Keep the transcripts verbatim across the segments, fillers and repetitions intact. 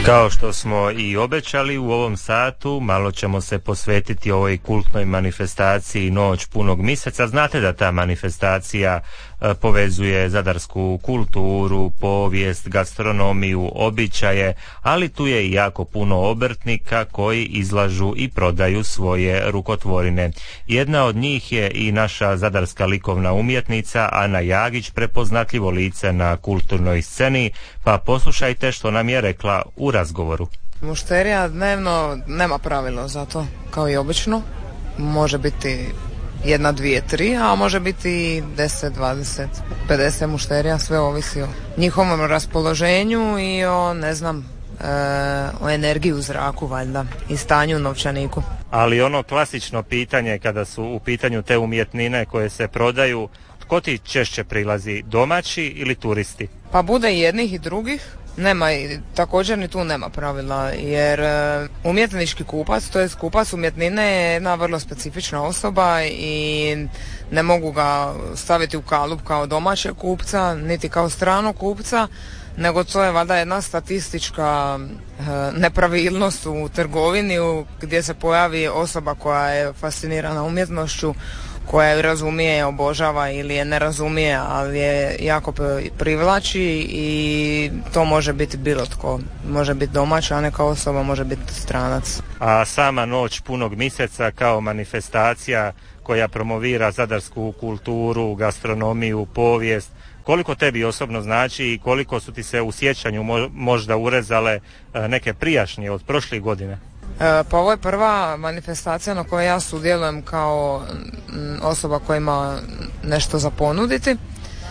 Kao što smo i obećali, u ovom satu malo ćemo se posvetiti ovoj kultnoj manifestaciji Noć punog mjeseca. Znate da ta manifestacija e, povezuje zadarsku kulturu, povijest, gastronomiju, običaje, ali tu je i jako puno obrtnika koji izlažu i prodaju svoje rukotvorine. Jedna od njih je i naša zadarska likovna umjetnica Ana Jagić, prepoznatljivo lice na kulturnoj sceni, pa poslušajte što nam je rekla u razgovoru. Mušterija dnevno nema pravilo za to, kao i obično. Može biti jedna, dvije, tri, a može biti deset, dvadeset, pedeset mušterija, sve ovisi o njihovom raspoloženju i o, ne znam, e, o energiji u zraku, valjda, i stanju u novčaniku. Ali ono klasično pitanje kada su u pitanju te umjetnine koje se prodaju, tko ti češće prilazi, domaći ili turisti? Pa bude i jednih i drugih. Nema, također ni tu nema pravila, jer umjetnički kupac, to je kupac umjetnine, je jedna vrlo specifična osoba i ne mogu ga staviti u kalup kao domaćeg kupca, niti kao stranog kupca, nego to je valjda jedna statistička nepravilnost u trgovini gdje se pojavi osoba koja je fascinirana umjetnošću, koja ju razumije, obožava ili je ne razumije, ali je jako privlači i to može biti bilo tko. Može biti domaća, a neka osoba, može biti stranac. A sama Noć punog mjeseca kao manifestacija koja promovira zadarsku kulturu, gastronomiju, povijest, koliko tebi osobno znači i koliko su ti se u sjećanju možda urezale neke prijašnje od prošlih godine? E, pa ovo je prva manifestacija na kojoj ja sudjelujem kao osoba koja ima nešto za ponuditi, e,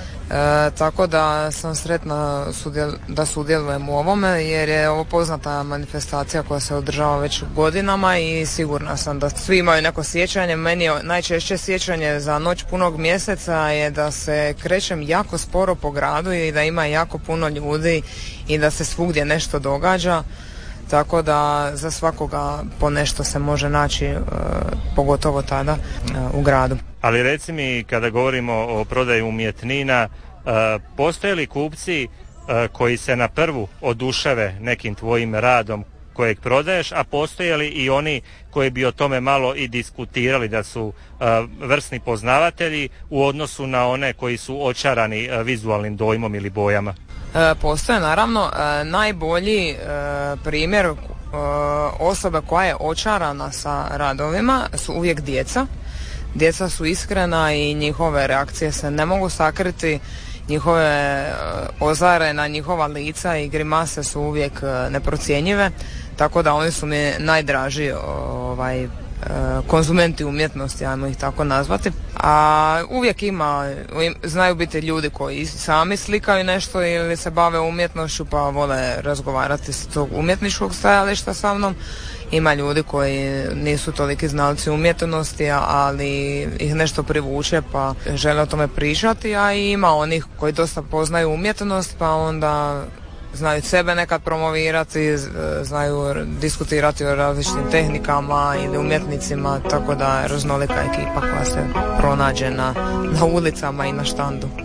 tako da sam sretna sudjel, da sudjelujem u ovome, jer je ovo poznata manifestacija koja se održava već godinama i sigurna sam da svi imaju neko sjećanje. Meni je najčešće sjećanje za Noć punog mjeseca je da se krećem jako sporo po gradu i da ima jako puno ljudi i da se svugdje nešto događa. Tako da za svakoga po nešto se može naći, e, pogotovo tada e, u gradu. Ali reci mi, kada govorimo o prodaji umjetnina, e, postoje li kupci e, koji se na prvu oduševe nekim tvojim radom kojeg prodaješ, a postoje li i oni koji bi o tome malo i diskutirali, da su e, vrsni poznavatelji u odnosu na one koji su očarani e, vizualnim dojmom ili bojama? E, postoje naravno e, najbolji e, primjer e, osobe koja je očarana sa radovima su uvijek djeca. Djeca su iskrena i njihove reakcije se ne mogu sakriti, njihove e, ozarena, njihova lica i grimase su uvijek e, neprocjenjive, tako da oni su mi najdraži ovaj, konzumenti umjetnosti, ajmo ih tako nazvati. A uvijek ima, znaju biti ljudi koji sami slikaju nešto ili se bave umjetnošću pa vole razgovarati s tog umjetničkog stajališta sa mnom. Ima ljudi koji nisu toliki znalci umjetnosti, ali ih nešto privuče pa žele o tome pričati, a i ima onih koji dosta poznaju umjetnost pa onda znaju sebe nekad promovirati, znaju diskutirati o različitim tehnikama ili umjetnicima, tako da je raznolika ekipa koja se pronađe na, na ulicama i na štandu.